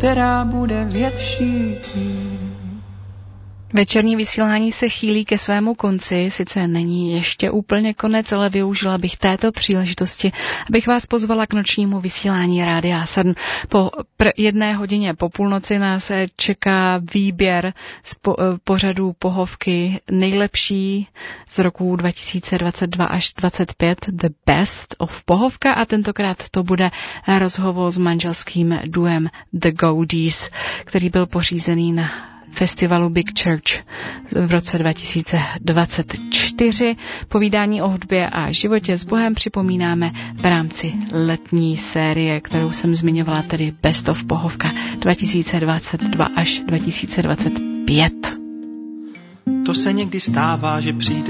která bude větší. Večerní vysílání se chýlí ke svému konci, sice není ještě úplně konec, ale využila bych této příležitosti, abych vás pozvala k nočnímu vysílání Rádia 7. Po 1 hodině po půlnoci nás čeká výběr z pořadů Pohovky nejlepší z roku 2022 až 2025, The Best of Pohovka, a tentokrát to bude rozhovor s manželským duem The Goodies, který byl pořízený na festivalu Big Church v roce 2024. Povídání o hudbě a životě s Bohem připomínáme v rámci letní série, kterou jsem zmiňovala, tedy Best of Pohovka 2022 až 2025. To se někdy stává, že přijde